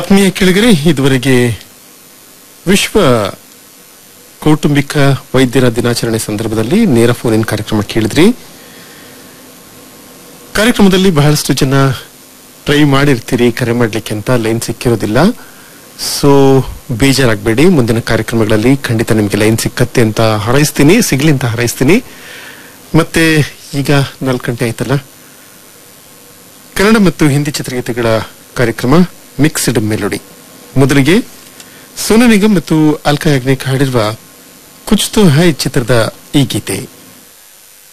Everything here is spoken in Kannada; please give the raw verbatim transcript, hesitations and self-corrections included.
ಆತ್ಮೀಯ ಕೇಳಿಗರೆ, ಇದುವರೆಗೆ ವಿಶ್ವ ಕೌಟುಂಬಿಕ ವೈದ್ಯರ ದಿನಾಚರಣೆ ಸಂದರ್ಭದಲ್ಲಿ ನೇರ ಫೋನ್ ಇನ್ ಕಾರ್ಯಕ್ರಮ ಕೇಳಿದ್ರಿ. ಕಾರ್ಯಕ್ರಮದಲ್ಲಿ ಬಹಳಷ್ಟು ಜನ ಟ್ರೈ ಮಾಡಿರ್ತೀರಿ ಕರೆ ಮಾಡ್ಲಿಕ್ಕೆ ಅಂತ, ಲೈನ್ ಸಿಕ್ಕಿರೋದಿಲ್ಲ. ಸೊ ಬೇಜಾರಾಗಬೇಡಿ, ಮುಂದಿನ ಕಾರ್ಯಕ್ರಮಗಳಲ್ಲಿ ಖಂಡಿತ ನಿಮಗೆ ಲೈನ್ ಸಿಕ್ಕತ್ತೆ ಅಂತ ಹಾರೈಸ್ತೀನಿ, ಸಿಗ್ಲಿ ಅಂತ ಹಾರೈಸ್ತೀನಿ. ಮತ್ತೆ ಈಗ ನಾಲ್ಕು ಗಂಟೆ ಆಯ್ತಲ್ಲ, ಕನ್ನಡ ಮತ್ತು ಹಿಂದಿ ಚಿತ್ರಗೀತೆಗಳ ಕಾರ್ಯಕ್ರಮ ಮಿಕ್ಸ್ಡ್ ಮೆಲೋಡಿ. ಮೊದಲಿಗೆ ಸೋನು ನಿಗಮ್ ಮತ್ತು ಅಲ್ಕಾ ಯಾಗ್ನಿಕ್ ಹಾಡಿರುವ ಕುಚ್ ತೋ ಹೈ ಚಿತ್ರದ ಈ ಗೀತೆ.